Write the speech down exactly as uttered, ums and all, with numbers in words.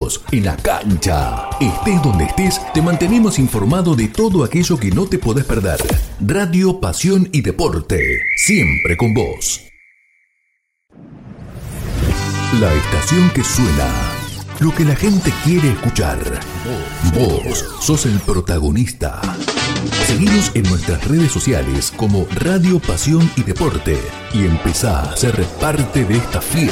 vos, en la cancha. Estés donde estés, te mantenemos informado de todo aquello que no te podés perder. Radio, pasión y deporte, siempre con vos. La estación que suena, lo que la gente quiere escuchar. Vos sos el protagonista. Seguinos en nuestras redes sociales como Radio, Pasión y Deporte y empezá a ser parte de esta fiesta.